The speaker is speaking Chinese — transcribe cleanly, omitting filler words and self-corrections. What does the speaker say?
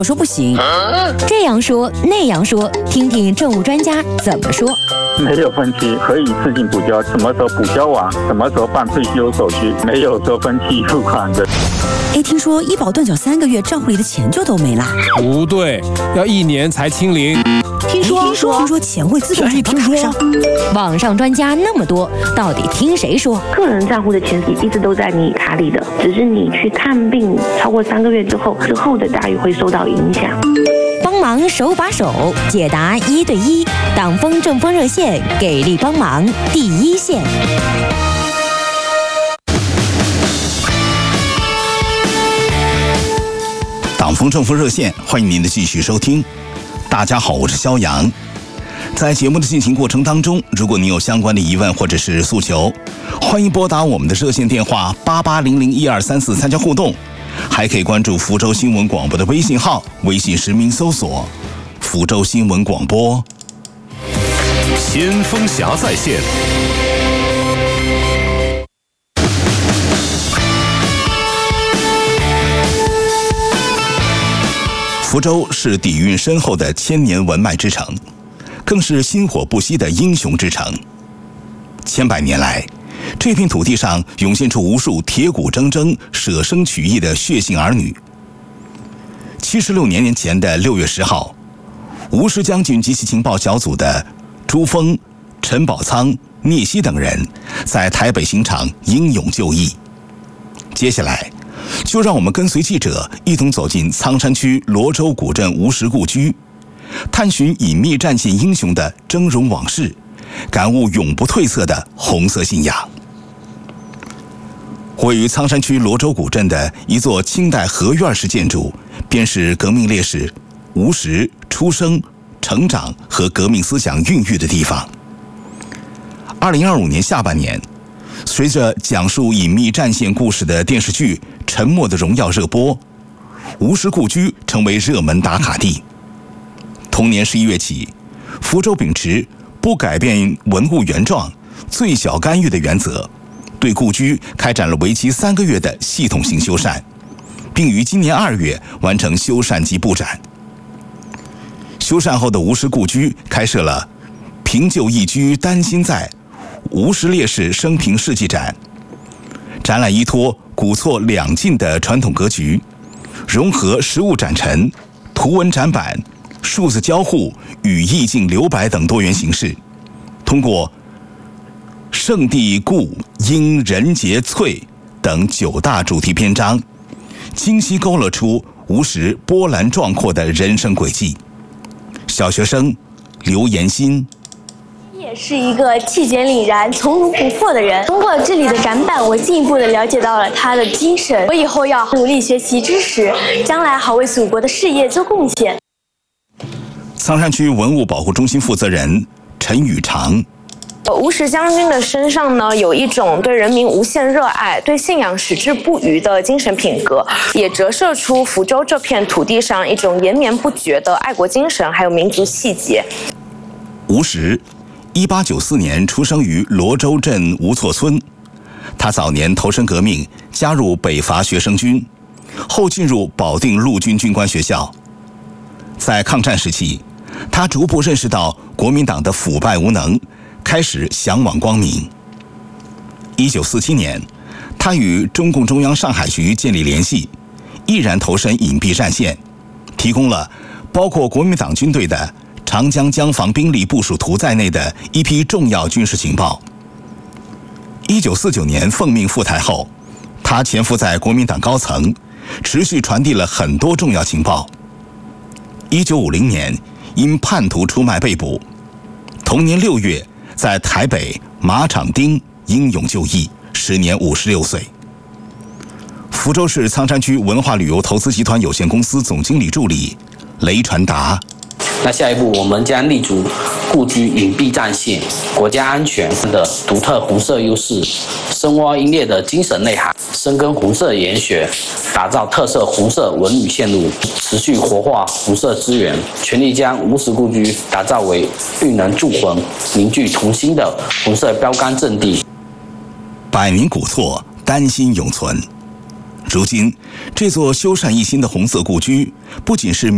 我说不行，这样说那样说，听听政务专家怎么说。 没有分期，可以自行补交，什么时候补交完，什么时候办退休手续，没有说分期付款的。 听说医保断缴3个月，账户里的钱就都没了。 不对，要1年才清零。 听说钱会自动转到卡上。网上专家那么多，到底听谁说？ 个人账户的钱一直都在你卡里的，只是你去看病超过3个月之后的待遇会受到影响。 帮忙手把手解答1对1，党风政风热线给力帮忙第一线。 党风政风热线，欢迎您的继续收听。大家好，我是肖阳。在节目的进行过程当中，如果您有相关的疑问或者是诉求，欢迎拨打我们的热线电话88001234参加互动，还可以关注福州新闻广播的微信号，微信实名搜索福州新闻广播。 先锋侠在线。 福州是底蕴深厚的千年文脉之城，更是薪火不息的英雄之城。千百年来，这片土地上涌现出无数铁骨铮铮、舍生取义的血性儿女。76年前的6月10号，吴石将军及其情报小组的朱峰、陈宝仓、聂曦等人在台北刑场英勇就义。接下来就让我们跟随记者一同走进苍山区罗州古镇吴石故居，探寻隐秘战线英雄的峥嵘往事，感悟永不褪色的红色信仰。位于苍山区罗州古镇的一座清代合院式建筑，便是革命烈士吴石出生、成长和革命思想孕育的地方。2025年下半年，随着讲述隐秘战线故事的电视剧《沉默的荣耀》热播，吴石故居成为热门打卡地。同年11月起，福州秉持不改变文物原状、最小干预的原则，对故居开展了为期3个月的系统性修缮，并于今年2月完成修缮及布展。修缮后的吴石故居开设了“平旧一居丹心在”吴石烈士生平事迹展，展览依托古错两进的传统格局，融合实物展陈、图文展板、数字交互与意境留白等多元形式，通过圣地故应人杰萃等9大主题篇章，清晰勾勒出吴石波澜壮阔的人生轨迹。小学生刘延新也是一个气节凛然、从容不迫的人。通过这里的展板，我进一步的了解到了他的精神。我以后要努力学习知识，将来好为祖国的事业做贡献。 苍山区文物保护中心负责人陈宇长。 吴石将军的身上呢，有一种对人民无限热爱、对信仰矢志不渝的精神品格，也折射出福州这片土地上一种延绵不绝的爱国精神，还有民族气节。 吴石1894年出生于罗州镇吴厝村，他早年投身革命，加入北伐学生军，后进入保定陆军军官学校。在抗战时期，他逐步认识到国民党的腐败无能，开始向往光明。1947年，他与中共中央上海局建立联系，毅然投身隐蔽战线，提供了包括国民党军队的长江江防兵力部署图在内的一批重要军事情报。1949年奉命赴台后，他潜伏在国民党高层，持续传递了很多重要情报。1950年因叛徒出卖被捕，同年6月在台北马场町英勇就义，时年56岁。福州市苍山区文化旅游投资集团有限公司总经理助理雷传达。 那下一步我们将立足故居隐蔽战线、国家安全的独特红色优势，深挖英烈的精神内涵，深耕红色研学，打造特色红色文旅线路，持续活化红色资源，全力将吴石故居打造为育人铸魂、凝聚同心的红色标杆阵地。 百年古厝，丹心永存。如今，这座修缮一新的红色故居，不仅是